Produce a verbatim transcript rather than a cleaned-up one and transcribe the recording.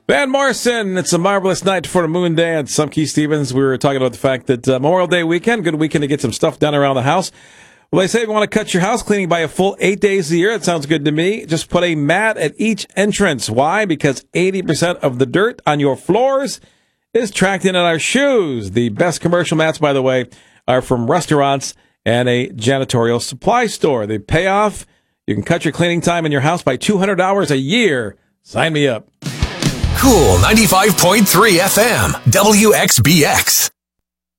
Van Morrison, it's a marvelous night for a moon dance. I'm Keith Stevens. We were talking about the fact that uh, Memorial Day weekend, good weekend to get some stuff done around the house. Well, they say if you want to cut your house cleaning by a full eight days a year, that sounds good to me. Just put a mat at each entrance. Why? Because eighty percent of the dirt on your floors is tracked in on our shoes. The best commercial mats, by the way, are from restaurants and a janitorial supply store. They pay off. You can cut your cleaning time in your house by two hundred hours a year. Sign me up. Cool ninety-five point three F M, W X B X.